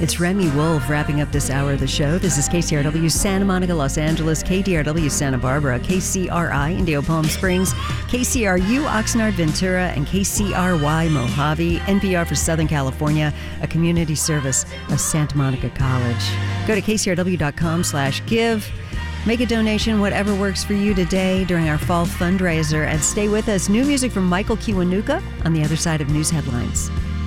It's Remy Wolf wrapping up this hour of the show. This is KCRW Santa Monica, Los Angeles, KDRW Santa Barbara, KCRI Indio Palm Springs, KCRU Oxnard Ventura, and KCRY Mojave, NPR for Southern California, a community service of Santa Monica College. Go to kcrw.com/give. Make a donation, whatever works for you today during our fall fundraiser, and stay with us. New music from Michael Kiwanuka on the other side of news headlines.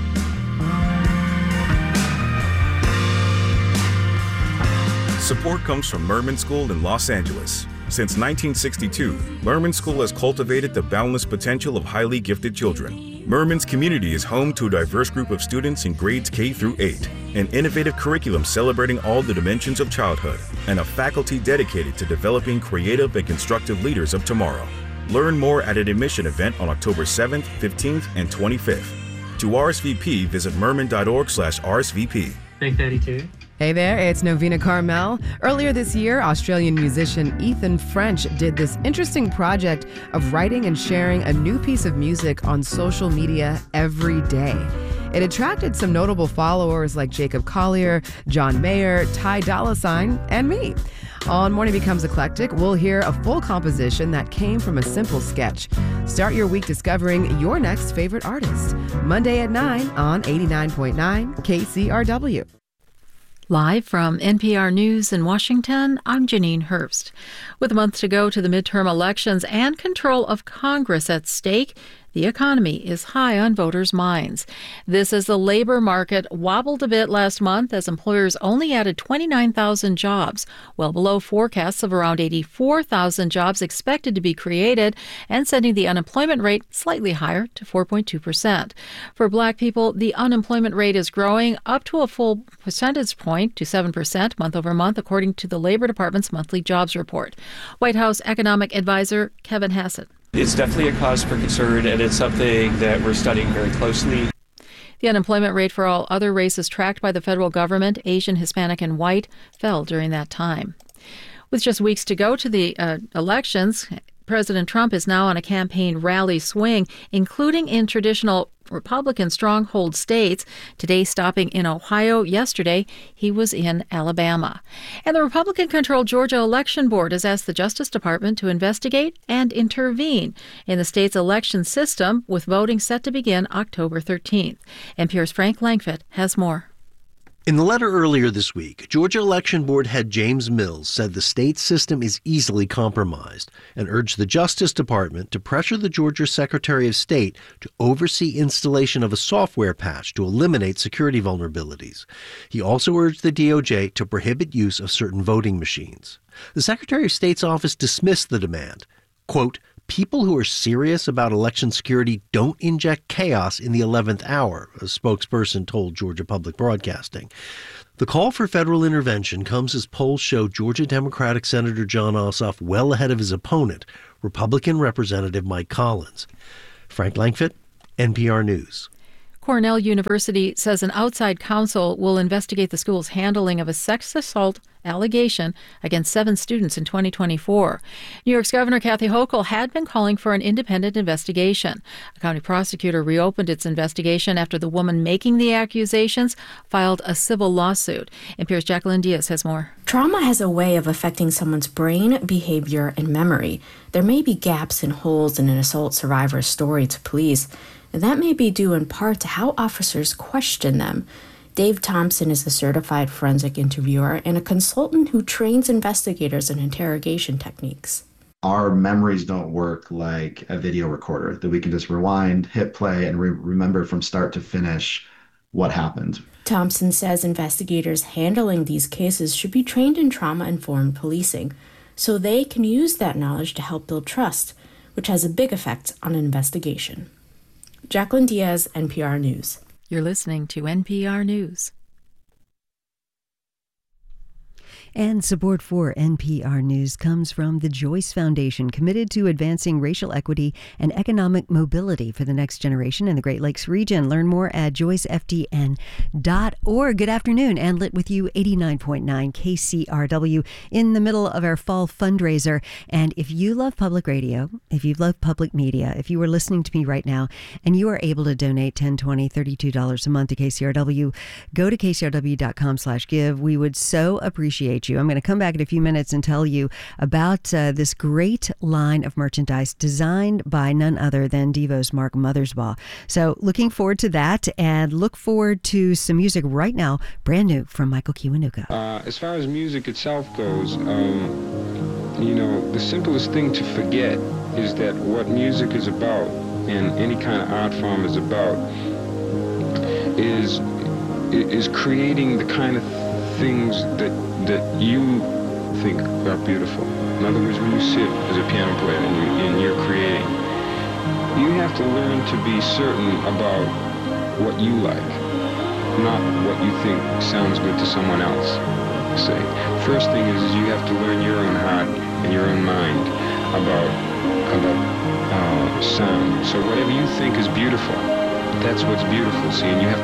Support comes from Merman School in Los Angeles. Since 1962, Merman School has cultivated the boundless potential of highly gifted children. Merman's community is home to a diverse group of students in grades K through 8, an innovative curriculum celebrating all the dimensions of childhood, and a faculty dedicated to developing creative and constructive leaders of tomorrow. Learn more at an admission event on October 7th, 15th, and 25th. To RSVP, visit merman.org/RSVP. Big 32. Hey there, it's Novena Carmel. Earlier this year, Australian musician Ethan French did this interesting project of writing and sharing a new piece of music on social media every day. It attracted some notable followers like Jacob Collier, John Mayer, Ty Dolla $ign, and me. On Morning Becomes Eclectic, we'll hear a full composition that came from a simple sketch. Start your week discovering your next favorite artist. Monday at 9 on 89.9 KCRW. Live from NPR News in Washington, I'm Janine Herbst. With a month to go to the midterm elections and control of Congress at stake, the economy is high on voters' minds. This as the labor market wobbled a bit last month as employers only added 29,000 jobs, well below forecasts of around 84,000 jobs expected to be created, and sending the unemployment rate slightly higher to 4.2%. For Black people, the unemployment rate is growing up to a full percentage point to 7% month over month, according to the Labor Department's monthly jobs report. White House economic advisor Kevin Hassett. It's definitely a cause for concern, and it's something that we're studying very closely. The unemployment rate for all other races tracked by the federal government, Asian, Hispanic, and white, fell during that time. With just weeks to go to the elections, President Trump is now on a campaign rally swing, including in traditional Republican stronghold states. Today stopping in Ohio. Yesterday, he was in Alabama. And the Republican-controlled Georgia Election Board has asked the Justice Department to investigate and intervene in the state's election system, with voting set to begin October 13th. NPR's Frank Langfitt has more. In the letter earlier this week, Georgia Election Board head James Mills said the state system is easily compromised and urged the Justice Department to pressure the Georgia Secretary of State to oversee installation of a software patch to eliminate security vulnerabilities. He also urged the DOJ to prohibit use of certain voting machines. The Secretary of State's office dismissed the demand. Quote, "People who are serious about election security don't inject chaos in the 11th hour," a spokesperson told Georgia Public Broadcasting. The call for federal intervention comes as polls show Georgia Democratic Senator Jon Ossoff well ahead of his opponent, Republican Representative Mike Collins. Frank Langfitt, NPR News. Cornell University says an outside counsel will investigate the school's handling of a sex assault allegation against 7 students in 2024. New York's Governor Kathy Hochul had been calling for an independent investigation. A county prosecutor reopened its investigation after the woman making the accusations filed a civil lawsuit. NPR's Jacqueline Diaz has more. Trauma has a way of affecting someone's brain, behavior, and memory. There may be gaps and holes in an assault survivor's story to police, and that may be due in part to how officers question them. Dave Thompson is a certified forensic interviewer and a consultant who trains investigators in interrogation techniques. Our memories don't work like a video recorder that we can just rewind, hit play, and remember from start to finish what happened. Thompson says investigators handling these cases should be trained in trauma-informed policing, so they can use that knowledge to help build trust, which has a big effect on an investigation. Jacqueline Diaz, NPR News. You're listening to NPR News. And support for NPR News comes from the Joyce Foundation, committed to advancing racial equity and economic mobility for the next generation in the Great Lakes region. Learn more at joycefdn.org. Good afternoon, and lit with you 89.9 KCRW in the middle of our fall fundraiser. And if you love public radio, if you love public media, if you are listening to me right now and you are able to donate $10, $20, $32 a month to KCRW, go to kcrw.com/give. We would so appreciate you. I'm going to come back in a few minutes and tell you about this great line of merchandise designed by none other than Devo's Mark Mothersbaugh. So looking forward to that, and look forward to some music right now, brand new from Michael Kiwanuka. As far as music itself goes, the simplest thing to forget is that what music is about, and any kind of art form is about, is creating the kind of things that you think are beautiful. In other words, when you sit as a piano player and you're creating, you have to learn to be certain about what you like, not what you think sounds good to someone else. Say, first thing is you have to learn your own heart and your own mind about sound. So whatever you think is beautiful, that's what's beautiful. See, and you have to